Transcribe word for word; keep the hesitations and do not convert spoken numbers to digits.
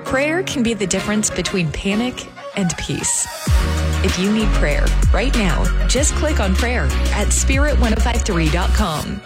Prayer can be the difference between panic and peace. If you need prayer right now, just click on prayer at spirit ten fifty-three dot com.